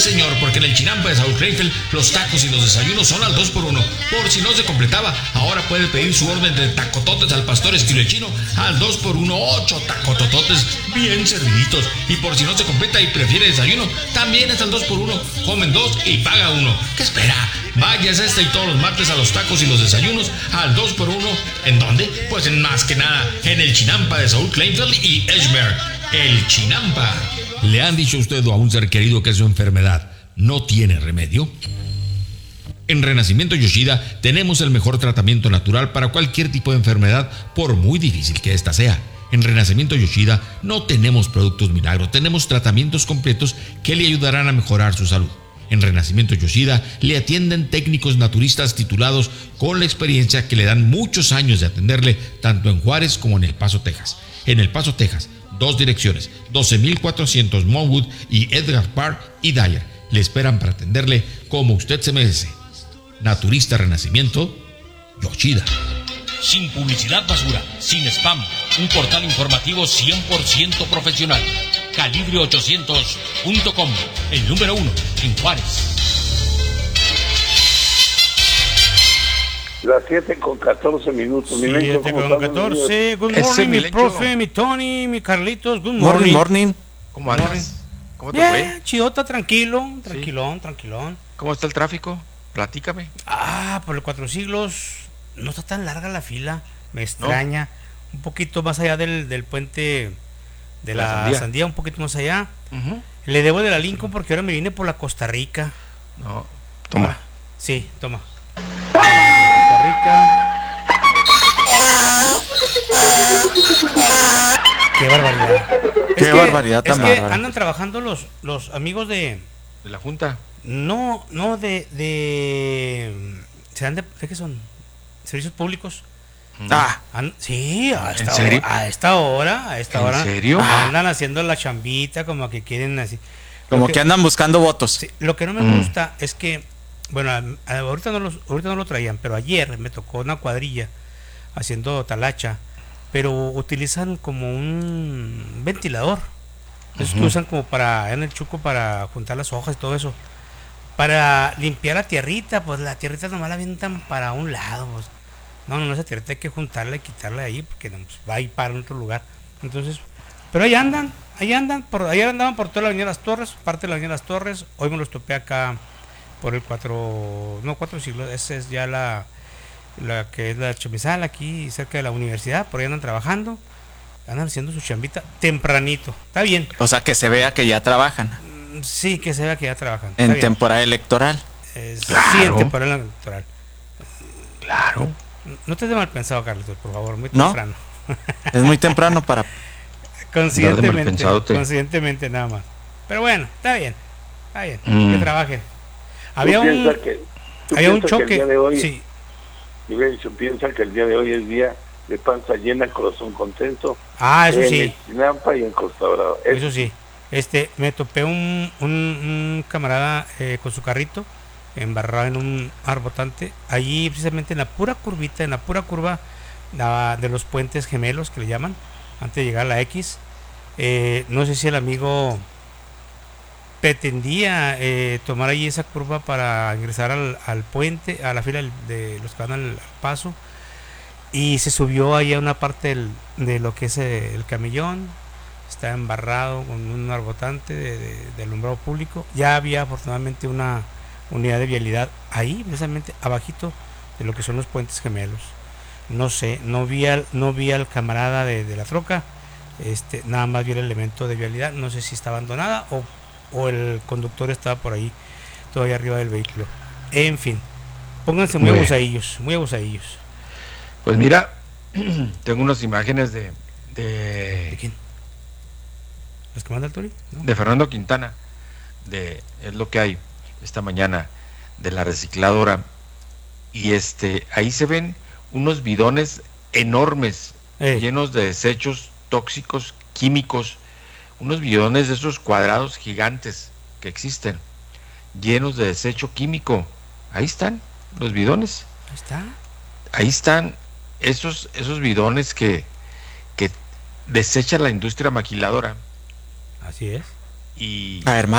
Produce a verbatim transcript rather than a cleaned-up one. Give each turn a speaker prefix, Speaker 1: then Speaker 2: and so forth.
Speaker 1: señor, porque en el Chinampa de Saúl Kleinfeld los tacos y los desayunos son al dos por uno. Por si no se completaba, ahora puede pedir su orden de tacototes al pastor estilo chino al dos por uno, ocho tacotototes bien serviditos. Y por si no se completa y prefiere desayuno, también es al dos por uno. Comen dos y paga uno. ¿Qué espera? Váyase este y todos los martes a los tacos y los desayunos al dos por uno. ¿En dónde? Pues en más que nada en el Chinampa de Saúl Kleinfeld y Edgemere. El Chinampa. ¿Le han dicho a usted o a un ser querido que su enfermedad no tiene remedio? En Renacimiento Yoshida tenemos el mejor tratamiento natural para cualquier tipo de enfermedad, por muy difícil que ésta sea. En Renacimiento Yoshida no tenemos productos milagro, tenemos tratamientos completos que le ayudarán a mejorar su salud. En Renacimiento Yoshida le atienden técnicos naturistas titulados con la experiencia que le dan muchos años de atenderle tanto en Juárez como en El Paso, Texas. En El Paso, Texas, dos direcciones, doce mil cuatrocientos Monwood y Edgar Park y Dyer. Le esperan para atenderle como usted se merece. Naturista Renacimiento Yoshida.
Speaker 2: Sin publicidad basura, sin spam, un portal informativo cien por ciento profesional. Calibre ochocientos punto com, el número uno en Juárez.
Speaker 3: Las siete con catorce minutos. Mi Mencho,
Speaker 4: siete con catorce. Good morning,
Speaker 5: Ese
Speaker 4: mi
Speaker 5: Milencho.
Speaker 4: profe, mi Tony, mi Carlitos. Good
Speaker 5: Morning,
Speaker 4: morning.
Speaker 5: morning. ¿Cómo andas? ¿Cómo te
Speaker 4: Yeah,
Speaker 5: fue?
Speaker 4: chidota, tranquilo, tranquilón, tranquilón.
Speaker 5: ¿Cómo está el tráfico? Platícame.
Speaker 4: Ah, por los cuatro siglos no está tan larga la fila. Me extraña. Un poquito más allá del, del puente de la,
Speaker 5: La
Speaker 4: sandía.
Speaker 5: Sandía.
Speaker 4: un poquito más allá.
Speaker 5: Uh-huh.
Speaker 4: Le debo de la Lincoln porque ahora me vine por la Costa Rica.
Speaker 5: No, toma.
Speaker 4: Sí, toma. Costa Rica. Qué barbaridad.
Speaker 5: Qué
Speaker 4: Es que-
Speaker 5: barbaridad tan
Speaker 4: es que
Speaker 5: bárbara.
Speaker 4: andan trabajando los, los amigos de.
Speaker 5: ¿De la Junta?
Speaker 4: No, no, de. de ¿serán de, de qué son? ¿Servicios públicos?
Speaker 5: Ah,
Speaker 4: An- sí, a esta,
Speaker 5: serio?
Speaker 4: hora, a esta hora, a esta
Speaker 5: ¿En
Speaker 4: hora.
Speaker 5: serio?
Speaker 4: Andan haciendo la chambita como que quieren así.
Speaker 5: como
Speaker 4: Lo
Speaker 5: que, andan buscando votos.
Speaker 4: sí, lo que no me
Speaker 5: Mm.
Speaker 4: gusta es que, bueno, a- a- ahorita no, los, ahorita no lo traían, pero ayer me tocó una cuadrilla haciendo talacha, pero utilizan como un ventilador. Esos que
Speaker 5: Ujú.
Speaker 4: usan como para, en el chuco, para juntar las hojas y todo eso. Para limpiar la tierrita, pues la tierrita nomás la avientan para un lado, pues. No, no, no, esa tierrita hay que juntarla y quitarla de ahí porque no, pues, va a ir para otro lugar. Entonces, pero ahí andan, ahí andan, por, ayer andaban por toda la avenida Las Torres, parte de la avenida Las Torres, hoy me los topé acá por el cuatro, no, cuatro siglos, esa es ya la, la que es la Chamizal, aquí cerca de la universidad, por ahí andan trabajando, andan haciendo su chambita tempranito, está bien,
Speaker 5: O sea, que se vea que ya trabajan
Speaker 4: Mm, sí, que se vea que ya trabajan.
Speaker 5: en
Speaker 4: está bien.
Speaker 5: temporada electoral.
Speaker 4: Eh, sí,
Speaker 5: Claro.
Speaker 4: en temporada electoral.
Speaker 5: Claro.
Speaker 4: No te des mal pensado, Carlitos, por favor, muy
Speaker 5: ¿No?
Speaker 4: temprano.
Speaker 5: Es muy temprano para...
Speaker 4: Conscientemente,
Speaker 5: malpensadote.
Speaker 4: conscientemente nada más. Pero bueno, está bien, está bien,
Speaker 5: Mm.
Speaker 4: que trabajen. Había
Speaker 3: ¿Tú
Speaker 4: un,
Speaker 3: piensas que, tú
Speaker 4: había un
Speaker 3: piensas que el
Speaker 4: choque,
Speaker 3: día de hoy,
Speaker 4: sí,
Speaker 3: Mi Mencho, piensa que el día de hoy es día de panza llena, corazón contento.
Speaker 4: ah, eso
Speaker 3: en
Speaker 4: sí,
Speaker 3: el Chinampa y en Costa Brava. Es-
Speaker 4: eso sí. Este, me topé un, un, un camarada eh, con su carrito embarrado en un arbotante, allí precisamente en la pura curvita, en la pura curva la- de los puentes gemelos que le llaman, antes de llegar a la X. Eh, no sé si el amigo pretendía eh, tomar allí esa curva para ingresar al, al puente, a la fila del- de los que van al, al paso, y se subió ahí a una parte del- de lo que es eh, el camellón. Está embarrado con un arbotante de, de- de alumbrado público. Ya había afortunadamente una unidad de vialidad ahí, precisamente abajito de lo que son los puentes gemelos. No sé, no vi al, no vi al camarada de, de la troca, este, nada más vi el elemento de vialidad. No sé si está abandonada o, o el conductor estaba por ahí todavía arriba del vehículo. En fin, pónganse muy
Speaker 5: Bueno.
Speaker 4: abusadillos, muy abusadillos.
Speaker 5: Pues mira, tengo unas imágenes de,
Speaker 4: ¿De
Speaker 5: de,
Speaker 4: quién? ¿Los que manda el Tori? ¿No?
Speaker 5: de Fernando Quintana, de es lo que hay esta mañana, de la recicladora, y este ahí se ven unos bidones enormes,
Speaker 4: Eh.
Speaker 5: llenos de desechos tóxicos, químicos, unos bidones de esos cuadrados gigantes que existen, llenos de desecho químico. Ahí están los bidones,
Speaker 4: Ahí está.
Speaker 5: ahí están esos, esos bidones que, que desecha la industria maquiladora.
Speaker 4: Así es.
Speaker 5: Y
Speaker 6: A ver,